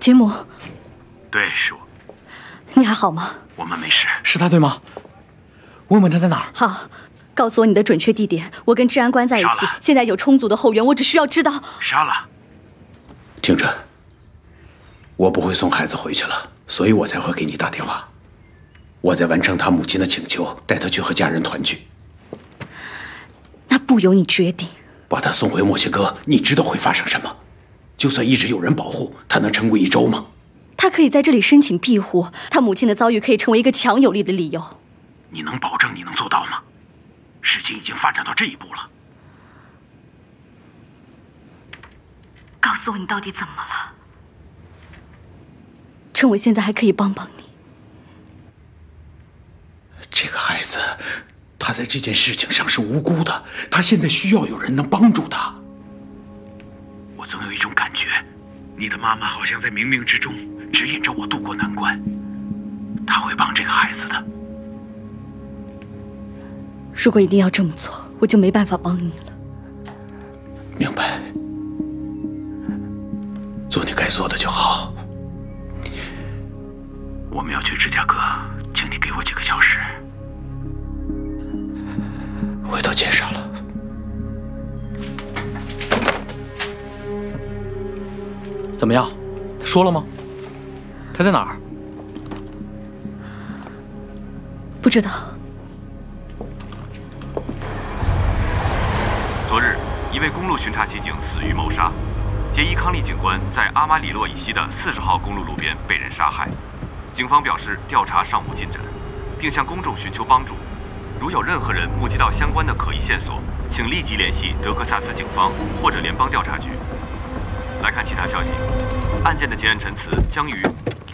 杰姆， 对，是我。 你还好吗？ 我们没事。 是他对吗？问问他在哪儿。 好，告诉我你的准确地点。我跟治安官在一起，现在有充足的后援，我只需要知道。 杀了。 听着，我不会送孩子回去了，所以我才会给你打电话。我在完成他母亲的请求，带他去和家人团聚。 那不由你决定。 把他送回墨西哥，你知道会发生什么？就算一直有人保护，他能撑过一周吗？ 他可以在这里申请庇护，他母亲的遭遇可以成为一个强有力的理由。 你能保证你能做到吗？事情已经发展到这一步了。 告诉我你到底怎么了？趁我现在还可以帮帮你。 这个孩子，他在这件事情上是无辜的，他现在需要有人能帮助他。 我总有一种感觉，你的妈妈好像在冥冥之中指引着我渡过难关，她会帮这个孩子的。 如果一定要这么做，我就没办法帮你了。 明白，做你该做的就好。 我们要去芝加哥，请你给我几个小时。 回头介绍了。 怎么样？说了吗？他在哪儿？ 不知道。 昨日，一位公路巡查骑警死于谋杀。杰伊·康利警官在阿马里洛以西的40号公路路边被人杀害。警方表示，调查尚无进展，并向公众寻求帮助。如有任何人目击到相关的可疑线索，请立即联系德克萨斯警方或者联邦调查局。来看其他消息，案件的结案陈词将于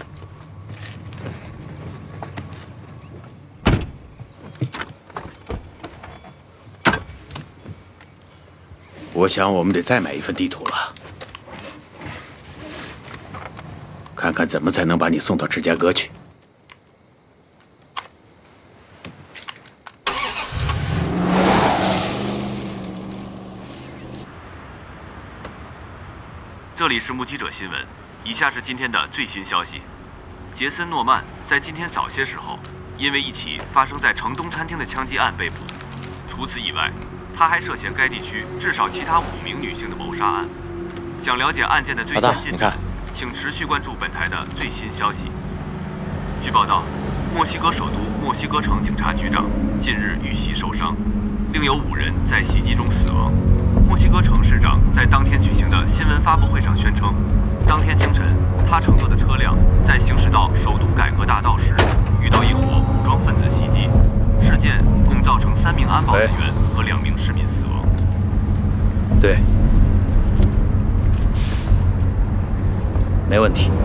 我想我们得再买一份地图了，看看怎么才能把你送到芝加哥去。 这里是目击者新闻，以下是今天的最新消息。杰森·诺曼在今天早些时候，因为一起发生在城东餐厅的枪击案被捕。除此以外，他还涉嫌该地区至少其他5名女性的谋杀案。想了解案件的最新进展，请持续关注本台的最新消息。据报道，墨西哥首都墨西哥城警察局长近日遇袭受伤，另有5人在袭击中死亡。墨西哥城市长在当天举行的新闻发布会上宣称，当天清晨，他乘坐的车辆在行驶到首都改革大道时，遇到一伙武装分子袭击。事件共造成3名安保人员和2名市民死亡。 对，没问题。